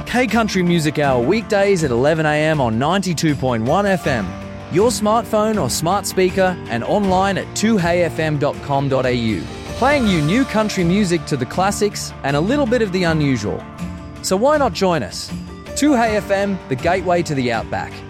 K Country Music Hour weekdays at 11 a.m. on 92.1 FM. Your smartphone or smart speaker and online at 2heyfm.com.au. Playing you new country music to the classics and a little bit of the unusual. So why not join us? 2Hey FM, the gateway to the Outback.